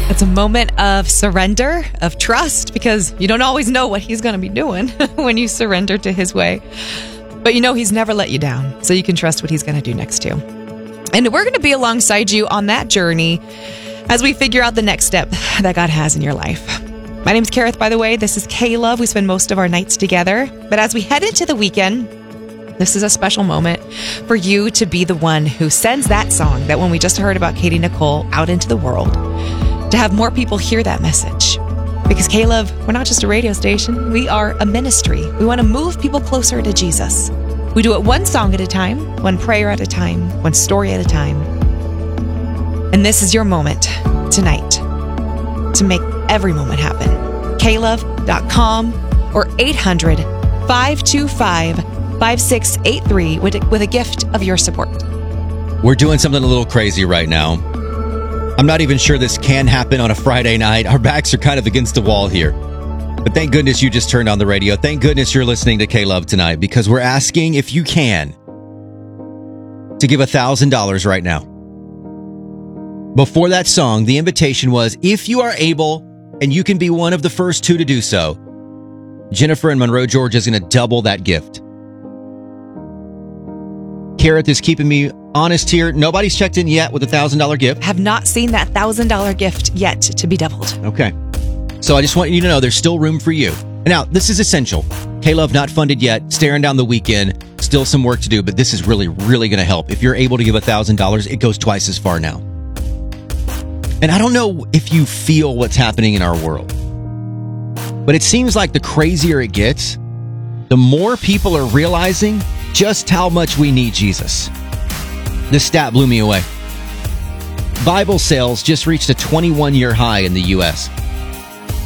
It's a moment of surrender, of trust, because you don't always know what he's going to be doing when you surrender to his way. But you know he's never let you down, so you can trust what he's going to do next too. And we're going to be alongside you on that journey as we figure out the next step that God has in your life. My name's Kareth, by the way. This is K-Love. We spend most of our nights together. But as we head into the weekend, this is a special moment for you to be the one who sends that song that when we just heard about Katie Nicole out into the world, to have more people hear that message. Because K-Love, we're not just a radio station, we are a ministry. We want to move people closer to Jesus. We do it one song at a time, one prayer at a time, one story at a time. And this is your moment tonight to make every moment happen. klove.com or 800-525-5683 with a gift of your support. We're doing something a little crazy right now. I'm not even sure this can happen on a Friday night. Our backs are kind of against the wall here. But thank goodness you just turned on the radio. Thank goodness you're listening to K-Love tonight, because we're asking if you can to give $1,000 right now. Before that song, the invitation was, if you are able and you can be one of the first two to do so, Jennifer in Monroe, Georgia is going to double that gift. Kareth is keeping me honest here. Nobody's checked in yet with a $1,000 gift. Have not seen that $1,000 gift yet to be doubled. Okay. So I just want you to know there's still room for you. Now, this is essential. K-Love not funded yet, staring down the weekend, still some work to do, but this is really, really going to help. If you're able to give $1,000, it goes twice as far now. And I don't know if you feel what's happening in our world, but it seems like the crazier it gets, the more people are realizing just how much we need Jesus. This stat blew me away. Bible sales just reached a 21-year high in the U.S.